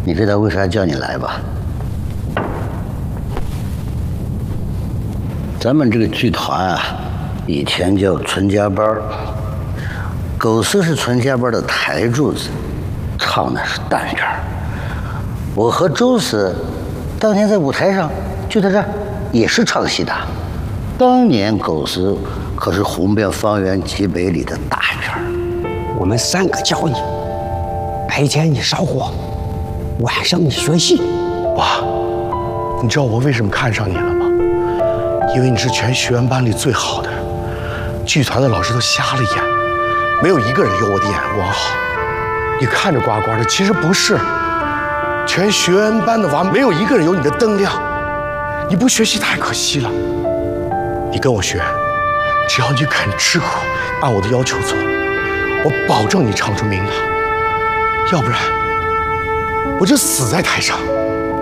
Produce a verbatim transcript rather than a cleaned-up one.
你知道为啥叫你来吧？咱们这个剧团啊，以前叫纯家班，狗四是纯家班的台柱子，唱的是单元。我和周四当年在舞台上就在这儿也是唱戏的。当年狗四可是红遍方圆几百里的大片。 我们三个教你，白天你烧火，晚上你学戏。 爸，你知道我为什么看上你了吗？因为你是全学员班里最好的，剧团的老师都瞎了眼，没有一个人有我的眼光好。你看着呱呱的，其实不是，全学员班的娃没有一个人有你的灯亮。你不学习太可惜了。你跟我学，只要你肯吃苦，按我的要求做，我保证你唱出名堂。要不然，我就死在台上。